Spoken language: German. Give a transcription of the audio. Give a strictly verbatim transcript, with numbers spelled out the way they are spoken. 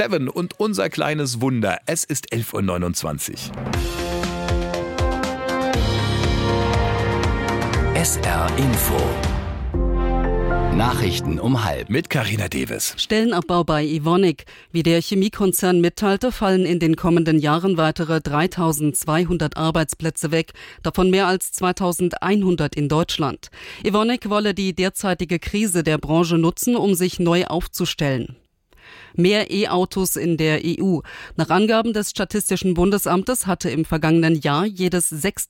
Seven und unser kleines Wunder. Es ist elf Uhr neunundzwanzig. S R Info. Nachrichten um halb. Mit Carina Deves. Stellenabbau bei Evonik. Wie der Chemiekonzern mitteilte, fallen in den kommenden Jahren weitere dreitausendzweihundert Arbeitsplätze weg, davon mehr als zweitausendeinhundert in Deutschland. Evonik wolle die derzeitige Krise der Branche nutzen, um sich neu aufzustellen. Mehr E-Autos in der E U. Nach Angaben des Statistischen Bundesamtes hatte im vergangenen Jahr jedes sechste